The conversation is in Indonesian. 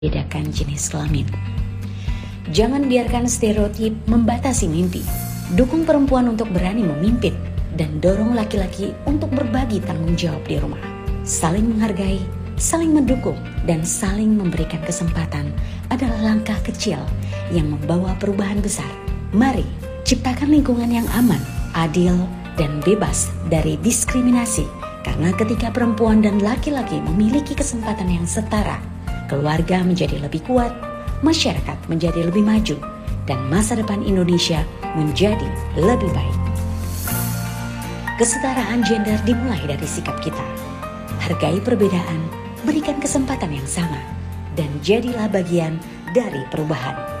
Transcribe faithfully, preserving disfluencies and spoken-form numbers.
bedakan jenis kelamin. Jangan biarkan stereotip membatasi mimpi. Dukung perempuan untuk berani memimpin dan dorong laki-laki untuk berbagi tanggung jawab di rumah. Saling menghargai, saling mendukung, dan saling memberikan kesempatan adalah langkah kecil yang membawa perubahan besar. Mari ciptakan lingkungan yang aman, adil, dan bebas dari diskriminasi. Karena ketika perempuan dan laki-laki memiliki kesempatan yang setara, keluarga menjadi lebih kuat, masyarakat menjadi lebih maju, dan masa depan Indonesia menjadi lebih baik. Kesetaraan gender dimulai dari sikap kita. Hargai perbedaan, berikan kesempatan yang sama, dan jadilah bagian dari perubahan.